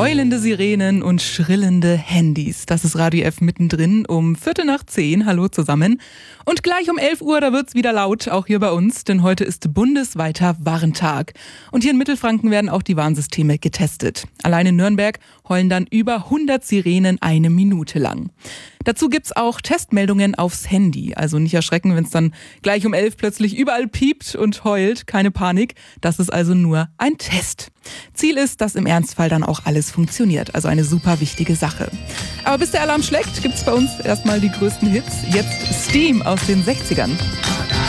Heulende Sirenen und schrillende Handys. Das ist Radio F mittendrin um 9:45. Hallo zusammen. Und gleich um 11 Uhr, da wird's wieder laut, auch hier bei uns, denn heute ist bundesweiter Warntag. Und hier in Mittelfranken werden auch die Warnsysteme getestet. Allein in Nürnberg heulen dann über 100 Sirenen eine Minute lang. Dazu gibt's auch Testmeldungen aufs Handy. Also nicht erschrecken, wenn es dann gleich um 11 plötzlich überall piept und heult. Keine Panik. Das ist also nur ein Test. Ziel ist, dass im Ernstfall dann auch alles funktioniert. Also eine super wichtige Sache. Aber bis der Alarm schlägt, gibt's bei uns erstmal die größten Hits. Jetzt Steam aus den 60ern.